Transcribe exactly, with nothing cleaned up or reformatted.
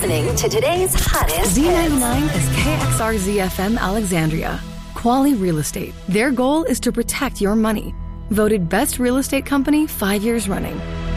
listening to today's hottest Z ninety-nine is K X R Z F M Alexandria. Quality Real Estate. Their goal is to protect your money. Voted best real estate company five years running.